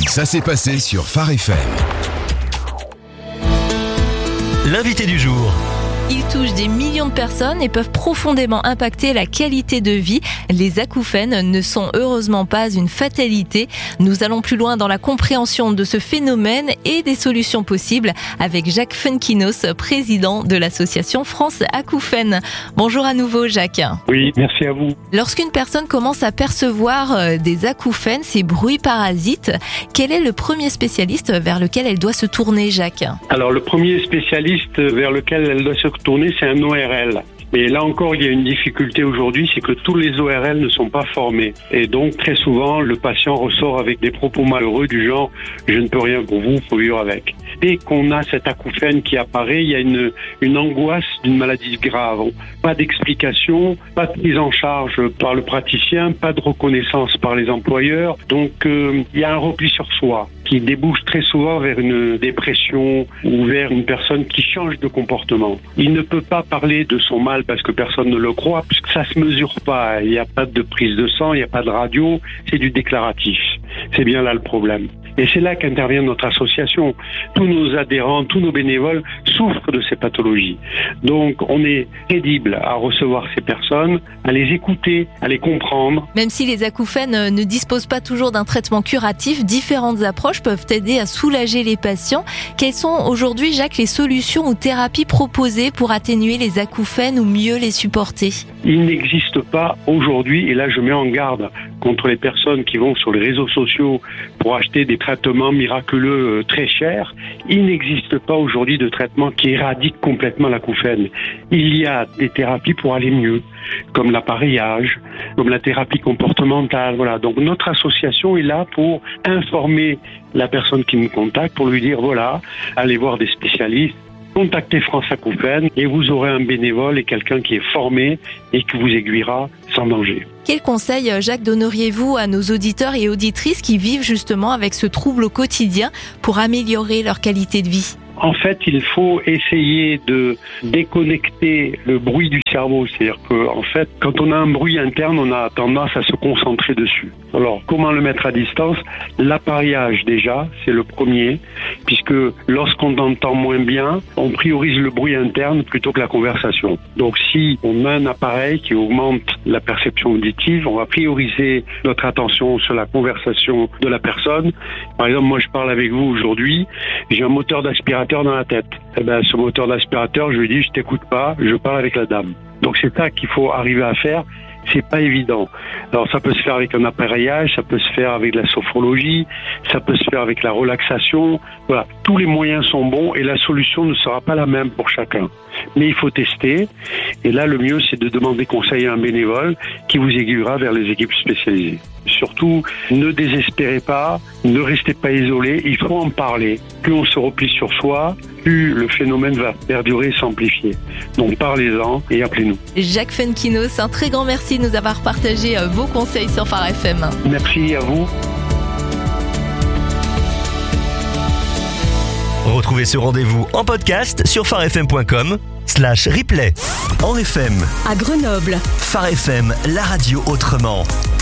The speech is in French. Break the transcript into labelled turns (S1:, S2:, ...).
S1: Ça s'est passé sur Phare FM.
S2: L'invité du jour.
S3: Ils touchent des millions de personnes et peuvent profondément impacter la qualité de vie. Les acouphènes ne sont heureusement pas une fatalité. Nous allons plus loin dans la compréhension de ce phénomène et des solutions possibles avec Jacques Funkinos, président de l'association France Acouphènes. Bonjour à nouveau Jacques.
S4: Oui, merci à vous.
S3: Lorsqu'une personne commence à percevoir des acouphènes, ces bruits parasites, quel est le premier spécialiste vers lequel elle doit se tourner, Jacques ?
S4: Alors le premier spécialiste vers lequel elle doit se tourner, c'est un ORL. Et là encore, il y a une difficulté aujourd'hui, c'est que tous les ORL ne sont pas formés. Et donc, très souvent, le patient ressort avec des propos malheureux du genre « je ne peux rien pour vous, faut vivre avec ». Dès qu'on a cet acouphène qui apparaît, il y a une angoisse d'une maladie grave. Pas d'explication, pas de prise en charge par le praticien, pas de reconnaissance par les employeurs. Donc, il y a un repli sur soi qui débouche très souvent vers une dépression ou vers une personne qui change de comportement. Il ne peut pas parler de son mal parce que personne ne le croit, puisque ça se mesure pas. Il n'y a pas de prise de sang, il n'y a pas de radio, c'est du déclaratif. C'est bien là le problème. Et c'est là qu'intervient notre association. Tous nos adhérents, tous nos bénévoles souffrent de ces pathologies. Donc on est crédible à recevoir ces personnes, à les écouter, à les comprendre.
S3: Même si les acouphènes ne disposent pas toujours d'un traitement curatif, différentes approches peuvent aider à soulager les patients. Quelles sont aujourd'hui, Jacques, les solutions ou thérapies proposées pour atténuer les acouphènes ou mieux les supporter ?
S4: Il n'existe pas aujourd'hui, et là je mets en garde contre les personnes qui vont sur les réseaux sociaux pour acheter des traitements miraculeux très chers, il n'existe pas aujourd'hui de traitement qui éradique complètement l'acouphène. Il y a des thérapies pour aller mieux, comme l'appareillage, comme la thérapie comportementale. Voilà. Donc notre association est là pour informer la personne qui nous contacte, pour lui dire voilà, allez voir des spécialistes, contactez France Acouphènes et vous aurez un bénévole et quelqu'un qui est formé et qui vous aiguillera sans danger.
S3: Quel conseil, Jacques, donneriez-vous à nos auditeurs et auditrices qui vivent justement avec ce trouble au quotidien pour améliorer leur qualité de vie ?
S4: En fait, il faut essayer de déconnecter le bruit du cerveau. C'est-à-dire que, en fait, quand on a un bruit interne, on a tendance à se concentrer dessus. Alors, comment le mettre à distance ? L'appareillage, déjà, c'est le premier, puisque lorsqu'on entend moins bien, on priorise le bruit interne plutôt que la conversation. Donc, si on a un appareil qui augmente la perception auditive, on va prioriser notre attention sur la conversation de la personne. Par exemple, moi, je parle avec vous aujourd'hui, j'ai un moteur d'aspirateur dans la tête. Eh ben, ce moteur d'aspirateur, je lui dis, je t'écoute pas, je parle avec la dame. Donc c'est ça qu'il faut arriver à faire. C'est pas évident. Alors ça peut se faire avec un appareillage, ça peut se faire avec de la sophrologie, ça peut se faire avec la relaxation. Voilà, tous les moyens sont bons et la solution ne sera pas la même pour chacun. Mais il faut tester. Et là, le mieux, c'est de demander conseil à un bénévole qui vous aiguillera vers les équipes spécialisées. Surtout, ne désespérez pas, ne restez pas isolés, il faut en parler. Plus on se replie sur soi, plus le phénomène va perdurer et s'amplifier. Donc parlez-en et appelez-nous.
S3: Jacques Funkinos, un très grand merci de nous avoir partagé vos conseils sur Phare FM.
S4: Merci à vous.
S2: Retrouvez ce rendez-vous en podcast sur pharefm.com/replay. En FM,
S5: à Grenoble,
S2: Phare FM, la radio autrement.